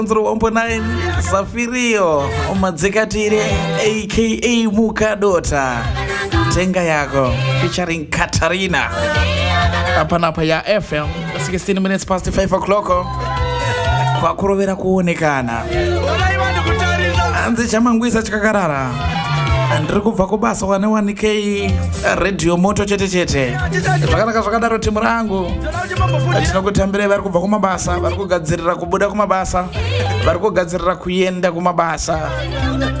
9 Safirio Madzikatire aka Mukadota. Tenga yako featuring Katarina. Hapa ya FM 16 minutes past 5 o'clock. Kwa kurovera kuonekana. Anzi chamangwisa chikakarara. Andiri kubva kubasa wane 1K radio moto chete. Zvakanaka zvakadaro timu rangu. Tinokutambira vari kubva kumabasa, vari kugadzirira kubuda kumabasa, vari kugadzirira kuenda kumabasa.